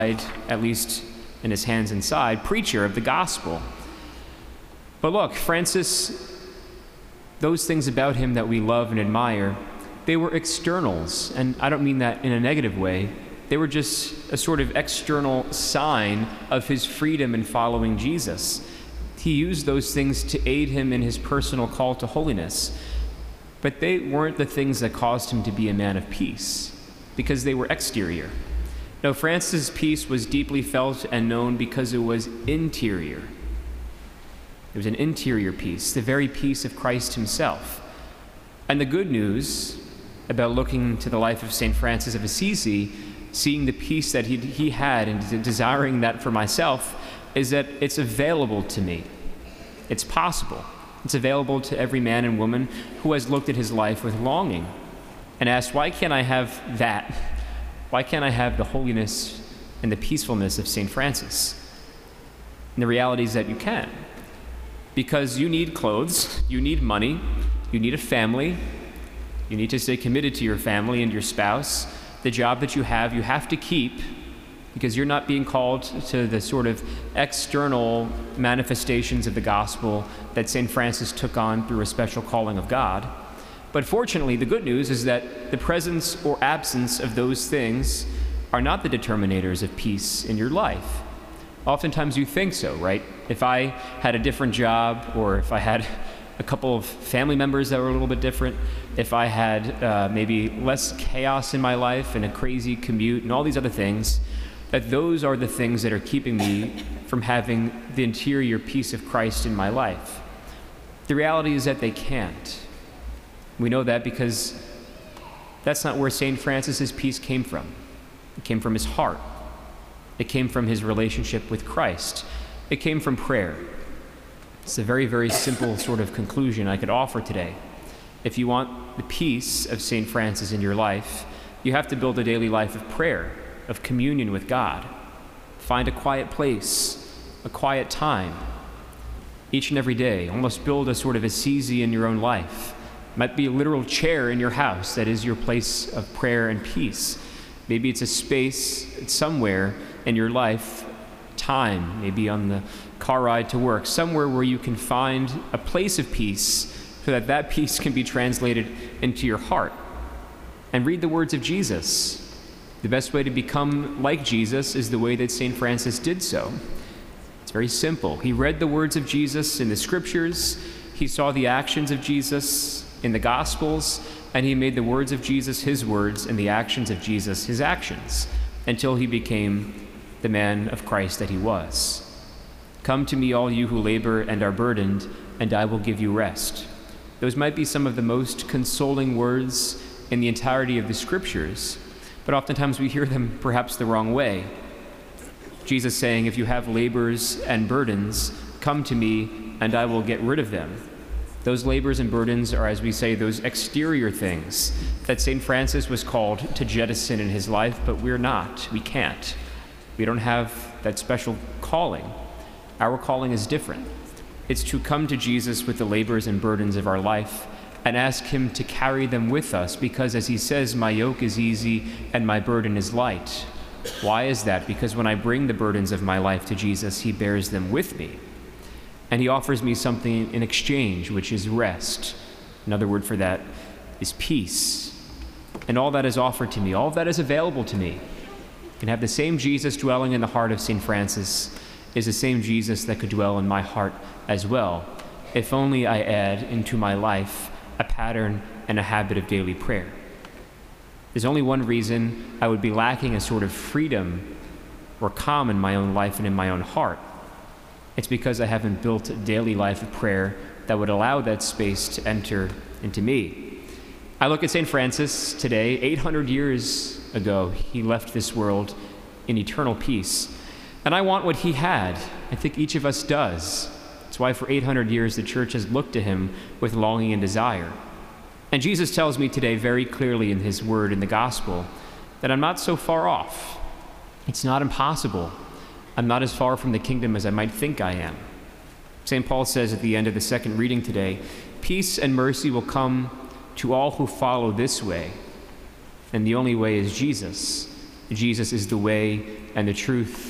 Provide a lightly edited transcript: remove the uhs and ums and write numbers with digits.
at least in his hands inside, preacher of the gospel. But look, Francis, those things about him that we love and admire, they were externals, and I don't mean that in a negative way. They were just a sort of external sign of his freedom in following Jesus. He used those things to aid him in his personal call to holiness, but they weren't the things that caused him to be a man of peace, because they were exterior. No, Francis' peace was deeply felt and known because it was interior. It was an interior peace, the very peace of Christ himself. And the good news about looking to the life of St. Francis of Assisi, seeing the peace that he had and desiring that for myself, is that it's available to me. It's possible. It's available to every man and woman who has looked at his life with longing and asked, why can't I have that? Why can't I have the holiness and the peacefulness of St. Francis? And the reality is that you can. Because you need clothes, you need money, you need a family, you need to stay committed to your family and your spouse. The job that you have to keep, because you're not being called to the sort of external manifestations of the gospel that St. Francis took on through a special calling of God. But fortunately, the good news is that the presence or absence of those things are not the determinators of peace in your life. Oftentimes you think so, right? If I had a different job, or if I had a couple of family members that were a little bit different, if I had maybe less chaos in my life and a crazy commute and all these other things, that those are the things that are keeping me from having the interior peace of Christ in my life. The reality is that they can't. We know that because that's not where St. Francis's peace came from. It came from his heart. It came from his relationship with Christ. It came from prayer. It's a very, very simple sort of conclusion I could offer today. If you want the peace of St. Francis in your life, you have to build a daily life of prayer, of communion with God. Find a quiet place, a quiet time, each and every day. Almost build a sort of assisi in your own life. It might be a literal chair in your house that is your place of prayer and peace. Maybe it's a space somewhere in your life, time, maybe on the car ride to work, somewhere where you can find a place of peace so that that peace can be translated into your heart. And read the words of Jesus. The best way to become like Jesus is the way that St. Francis did so. It's very simple. He read the words of Jesus in the scriptures, he saw the actions of Jesus in the Gospels, and he made the words of Jesus his words and the actions of Jesus his actions, until he became the man of Christ that he was. Come to me, all you who labor and are burdened, and I will give you rest. Those might be some of the most consoling words in the entirety of the scriptures, but oftentimes we hear them perhaps the wrong way. Jesus saying, if you have labors and burdens, come to me and I will get rid of them. Those labors and burdens are, as we say, those exterior things that St. Francis was called to jettison in his life, but we're not. We can't. We don't have that special calling. Our calling is different. It's to come to Jesus with the labors and burdens of our life and ask him to carry them with us, because as he says, my yoke is easy and my burden is light. Why is that? Because when I bring the burdens of my life to Jesus, he bears them with me. And he offers me something in exchange, which is rest. Another word for that is peace. And all that is offered to me, all of that is available to me. I can have the same Jesus dwelling in the heart of St. Francis is the same Jesus that could dwell in my heart as well, if only I add into my life a pattern and a habit of daily prayer. There's only one reason I would be lacking a sort of freedom or calm in my own life and in my own heart. It's because I haven't built a daily life of prayer that would allow that space to enter into me. I look at St. Francis today. 800 years ago, he left this world in eternal peace. And I want what he had. I think each of us does. That's why for 800 years the church has looked to him with longing and desire. And Jesus tells me today very clearly in his word in the gospel that I'm not so far off. It's not impossible. I'm not as far from the kingdom as I might think I am. St. Paul says at the end of the second reading today, peace and mercy will come to all who follow this way. And the only way is Jesus. Jesus is the way, and the truth